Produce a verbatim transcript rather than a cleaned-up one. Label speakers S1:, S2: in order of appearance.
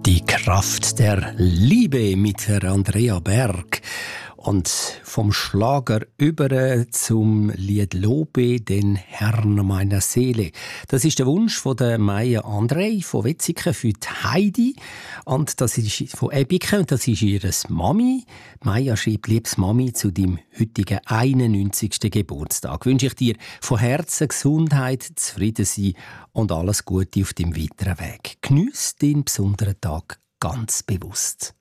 S1: Die Kraft der Liebe mit der Andrea Berg. Und vom Schlager über zum Lied Lobe den Herrn meiner Seele. Das ist der Wunsch von der Maya Andrei von Wetzikon für die Heidi. Und das ist von Ebike und das ist ihre Mami. Maya schreibt: Liebes Mami, zu deinem heutigen einundneunzigsten Geburtstag wünsche ich dir von Herzen Gesundheit, zufrieden sein und alles Gute auf deinem weiteren Weg. Geniess deinen besonderen Tag ganz bewusst.